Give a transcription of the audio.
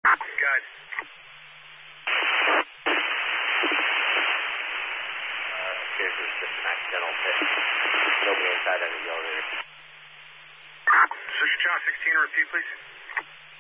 Good. Appears it was just an accidental hit. Nobody inside any of the elevator. Search Channel 16, repeat, please.